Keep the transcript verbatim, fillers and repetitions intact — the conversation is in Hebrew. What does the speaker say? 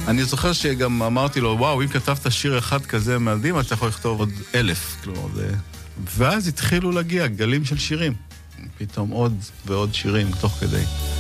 אני זוכר שגם אמרתי לו, וואו, אם כתבת שיר אחד כזה מדהים, אתה יכול לכתוב עוד אלף. כלומר, זה... ואז התחילו להגיע גלים של שירים. פתאום עוד ועוד שירים תוך כדי.